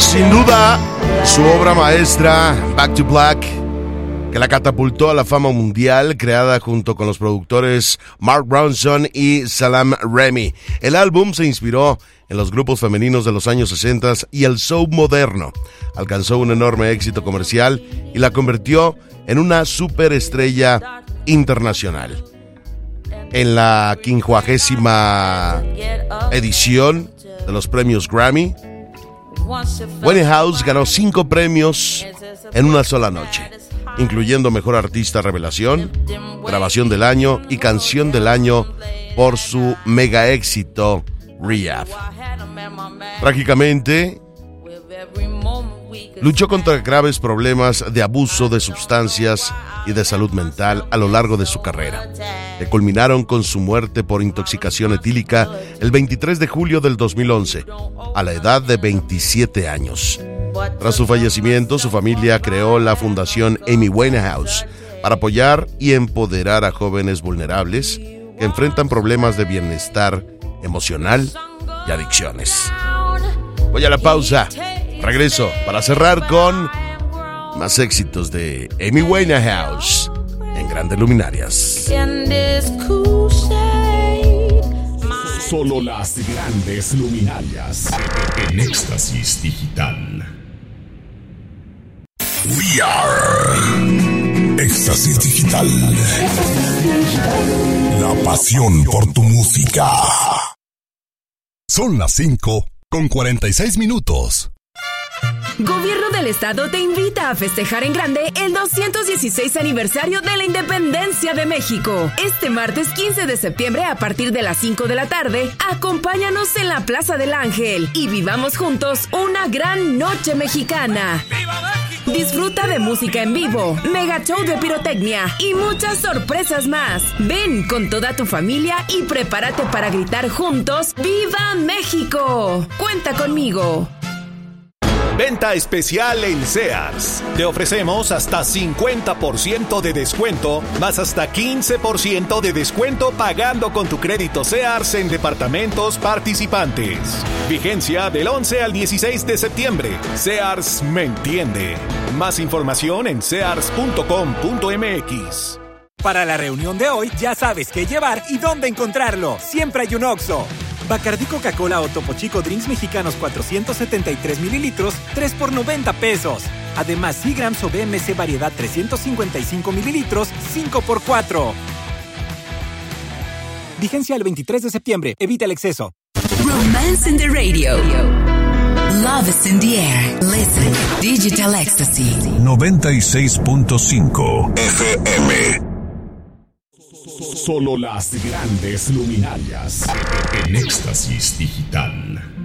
Sin duda, su obra maestra, Back to Black, que la catapultó a la fama mundial, creada junto con los productores Mark Ronson y Salaam Remi. El álbum se inspiró en los grupos femeninos de los años 60 y el soul moderno. Alcanzó un enorme éxito comercial y la convirtió en una superestrella internacional. En la 50ª edición de los premios Grammy, Winehouse ganó 5 premios en una sola noche, incluyendo Mejor Artista Revelación, Grabación del Año y Canción del Año por su mega éxito Rehab. Trágicamente, luchó contra graves problemas de abuso de sustancias y de salud mental a lo largo de su carrera, que culminaron con su muerte por intoxicación etílica el 23 de julio del 2011, a la edad de 27 años. Tras su fallecimiento, su familia creó la Fundación Amy Winehouse para apoyar y empoderar a jóvenes vulnerables que enfrentan problemas de bienestar emocional y adicciones. Voy a la pausa. Regreso para cerrar con más éxitos de Amy Winehouse en Grandes Luminarias. Solo las Grandes Luminarias en Éxtasis Digital. We are Éxtasis Digital. La pasión por tu música. Son las 5:46. Gobierno del Estado te invita a festejar en grande el 216 aniversario de la Independencia de México. Este martes 15 de septiembre a partir de las 5 de la tarde, acompáñanos en la Plaza del Ángel y vivamos juntos una gran noche mexicana. Disfruta de música en vivo, mega show de pirotecnia y muchas sorpresas más. Ven con toda tu familia y prepárate para gritar juntos ¡Viva México! Cuenta conmigo. Venta especial en Sears. Te ofrecemos hasta 50% de descuento, más hasta 15% de descuento pagando con tu crédito Sears en departamentos participantes. Vigencia del 11 al 16 de septiembre. Sears me entiende. Más información en sears.com.mx. Para la reunión de hoy, ya sabes qué llevar y dónde encontrarlo. Siempre hay un Oxxo. Bacardí Coca-Cola o Topo Chico Drinks Mexicanos 473 mililitros, 3 por 90 pesos. Además, Seagrams o BMC Variedad 355 mililitros, 5 por 4. Vigencia el 23 de septiembre. Evita el exceso. Romance in the radio. Love is in the air. Listen. Digital Ecstasy. 96.5 FM. Solo las Grandes Luminarias en Éxtasis Digital.